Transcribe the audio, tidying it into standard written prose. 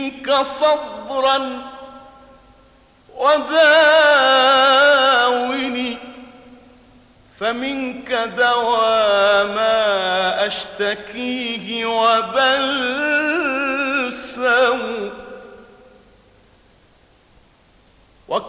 منك صبرا وداوني، فمنك دوا ما أشتكيه وبلسم